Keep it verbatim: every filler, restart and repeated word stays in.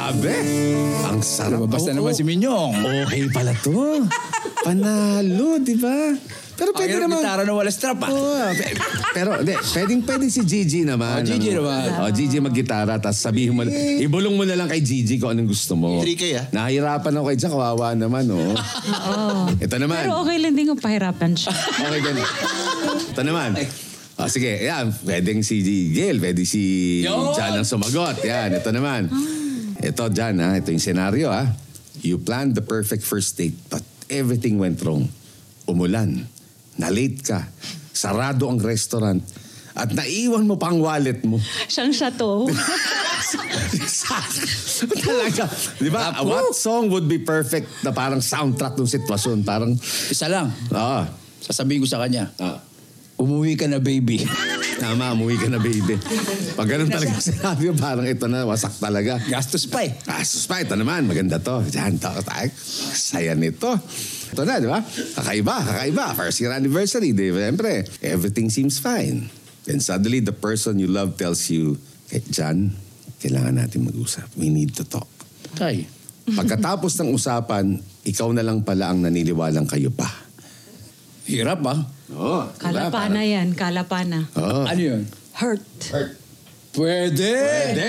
Grabe. Ang sarap. Basta Oo. naman si Minyong. Okay pala to. Panalo, di ba? Pero Ang pwede hirap naman. gitara na wala strap ah. Oo, pe- pero hindi, pwedeng pwede si Gigi naman. Oh, Gigi Ang- naman. Oh, Gigi mag-gitara, tapos sabihin mo, ibulong mo na lang kay Gigi kung anong gusto mo. three K, ah. Nahihirapan ako kay Jack, kawawa naman, oh. Oo. Ito naman. Pero okay lang din kung pahirapan siya. Okay, ganun. Ito naman. Oh, sige, yan. Pwedeng si Gail, pwede si Yun! Jan ang sumagot. Yan, ito naman. Ito, Jan, ha? Ito yung senaryo, ha? You planned the perfect first date, but everything went wrong. Umulan. Na-late ka. Sarado ang restaurant. At naiwan mo pa ang wallet mo. Siyang chateau. Talaga. Di ba? Apo. What song would be perfect na parang soundtrack ng sitwasyon? Parang, Isa lang. ah, Sasabihin ko sa kanya, ah. umuwi ka na baby. Tama, umuwi ka na, baby. Pag ganun talaga sinabi, parang ito na, wasak talaga. Gastos pa eh. Ah, sus pa, ito naman, maganda to. Diyan, to, tayo. Saya nito. Ito na, di ba? Kakaiba, kakaiba. First year anniversary, di ba? Siyempre, everything seems fine. Then suddenly, the person you love tells you, eh, Jan, kailangan natin mag-usap. We need to talk. Tay. Pagkatapos ng usapan, ikaw na lang pala ang naniniwalang kayo pa. Hirap ah. Oo. Kalapana yan, kalapana. Oo. Ano yun? Hurt. Pwede. Pwede.